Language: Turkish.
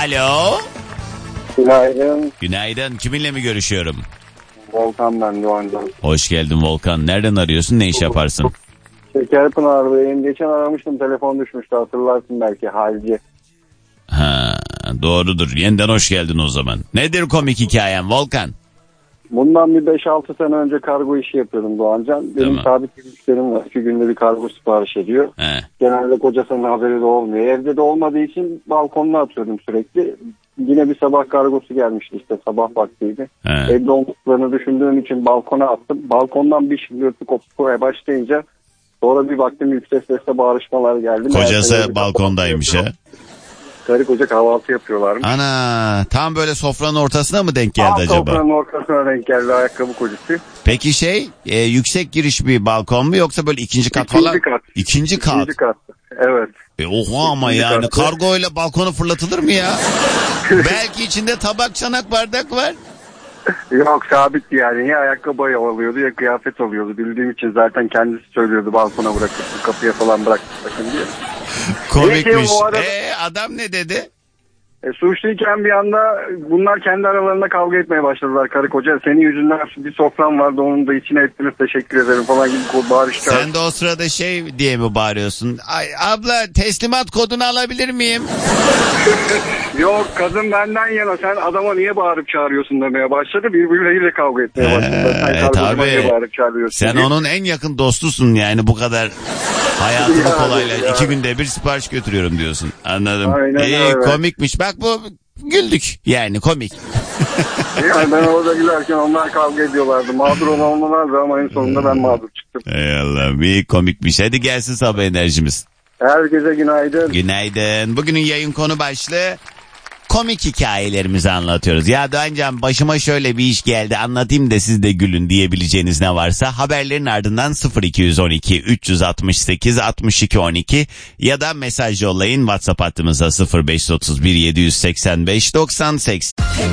Alo. Günaydın. Günaydın. Kiminle mi görüşüyorum? Volkan ben Doğancan. Hoş geldin Volkan. Nereden arıyorsun? Ne iş yaparsın? Şekerpınar Bey'im. Geçen aramıştım, telefon düşmüştü, hatırlarsın belki, halci. Ha, doğrudur. Yeniden hoş geldin o zaman. Nedir komik hikayen Volkan? Bundan bir 5-6 sene önce kargo işi yapıyordum Doğancan. Benim Tamam. sabit bir müşterim var. 2 günde bir kargo sipariş ediyor. He. Genelde kocasının haberi de olmuyor. Evde de olmadığı için balkonuna atıyordum sürekli. Yine bir sabah kargosu gelmişti, işte sabah vaktiydi. He. Evde olduklarını düşündüğüm için balkona attım. Balkondan bir şıngırtı kopmaya başlayınca sonra bir baktım yüksek sesle bağırışmalar geldi. Kocası balkondaymış ha. Karı koca kahvaltı yapıyorlarmış. Ana, tam böyle sofranın ortasına mı denk geldi acaba? Sofranın ortasına denk geldi ayakkabı kocası. Peki yüksek giriş bir balkon mu yoksa böyle ikinci kat falan? İkinci kat. İkinci kat. İkinci kat. Evet. Oha ama İkinci yani katta. kargoyla balkona fırlatılır mı ya? Belki içinde tabak, çanak, bardak var. Yok, sabitti yani. Ya ayakkabı alıyordu ya kıyafet alıyordu. Bildiğim için zaten kendisi söylüyordu, balkona bırakıp kapıya falan bırakıp bakın diye. Komikmiş. Peki, o arada- Adam ne dedi? Suçluyken bir anda bunlar kendi aralarında kavga etmeye başladılar, karı koca. Senin yüzünden bir sofram vardı, onun da içine ettiniz, teşekkür ederim falan gibi bağırışlar. Sen de o sırada diye mi bağırıyorsun? Ay abla, teslimat kodunu alabilir miyim? Yok, kadın benden yana, sen adama niye bağırıp çağırıyorsun demeye başladı. Birbirleriyle kavga etmeye başladı. Sen kargocuma niye bağırıp çağırıyorsun Sen diye. onun en yakın dostusun yani, bu kadar hayatını Yani, kolayla yani. 2 günde bir sipariş götürüyorum diyorsun. Anladım. Aynen öyle. Komikmiş. Bak bu güldük yani, komik. Yani ben orada gülerken onlar kavga ediyorlardı. Mağdur olan onlardı ama en sonunda ben mağdur çıktım. Ey Allah'ım, iyi komikmiş. Hadi gelsin sabah enerjimiz. Herkese günaydın. Günaydın. Bugünün yayın konu başlığı komik hikayelerimizi anlatıyoruz. Ya Doğancan, başıma şöyle bir iş geldi, anlatayım da siz de gülün diyebileceğiniz ne varsa haberlerin ardından 0212 368 62 12 ya da mesaj yollayın WhatsApp hattımıza 0531 785 90 80.